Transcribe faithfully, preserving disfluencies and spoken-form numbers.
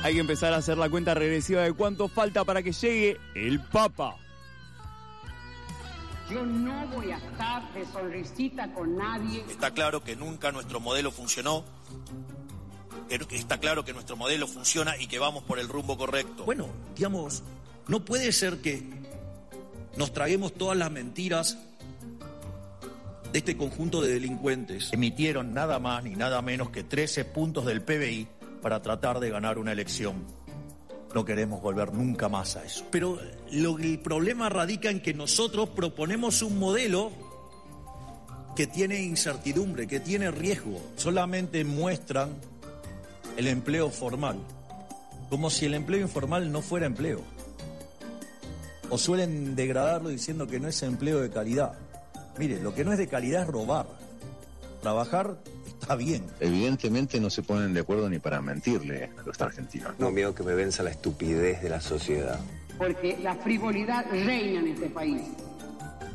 Hay que empezar a hacer la cuenta regresiva de cuánto falta para que llegue el Papa. Yo no voy a estar de sonrisita con nadie. Está claro que nunca nuestro modelo funcionó. Está claro que nuestro modelo funciona y que vamos por el rumbo correcto. Bueno, digamos, no puede ser que nos traguemos todas las mentiras de este conjunto de delincuentes. Emitieron nada más ni nada menos que trece puntos del P B I para tratar de ganar una elección. No queremos volver nunca más a eso. Pero lo, el problema radica en que nosotros proponemos un modelo que tiene incertidumbre, que tiene riesgo. Solamente muestran el empleo formal, como si el empleo informal no fuera empleo. O suelen degradarlo diciendo que no es empleo de calidad. Mire, lo que no es de calidad es robar. Trabajar está bien. Evidentemente no se ponen de acuerdo ni para mentirle a los argentinos. No, miedo que me venza la estupidez de la sociedad. Porque la frivolidad reina en este país.